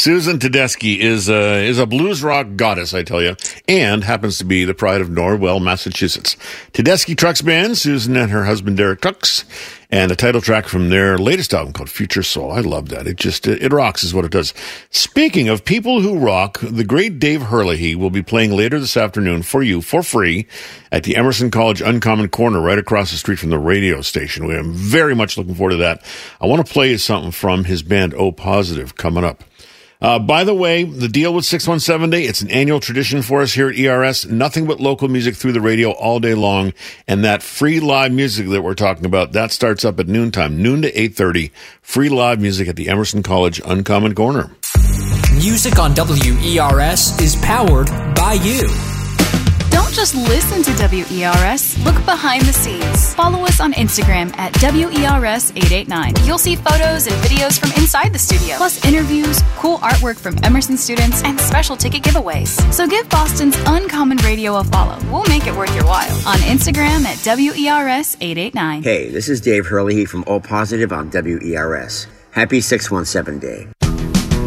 Susan Tedeschi is a blues rock goddess, I tell you, and happens to be the pride of Norwell, Massachusetts. Tedeschi Trucks Band, Susan and her husband Derek Trucks, and a title track from their latest album called Future Soul. I love that. It rocks is what it does. Speaking of people who rock, the great Dave Herlihy will be playing later this afternoon for you for free at the Emerson College Uncommon Corner right across the street from the radio station. We are very much looking forward to that. I want to play you something from his band O Positive coming up. By the way, the deal with 617 Day, it's an annual tradition for us here at ERS. Nothing but local music through the radio all day long. And that free live music that we're talking about, that starts up at noontime, noon to 8:30. Free live music at the Emerson College Uncommon Corner. Music on WERS is powered by you. Don't just listen to WERS. Look behind the scenes. Follow us on Instagram at WERS889. You'll see photos and videos from inside the studio, plus interviews, cool artwork from Emerson students, and special ticket giveaways. So give Boston's Uncommon Radio a follow. We'll make it worth your while. On Instagram at WERS889. Hey, this is Dave Herlihy from O Positive on WERS. Happy 617 Day.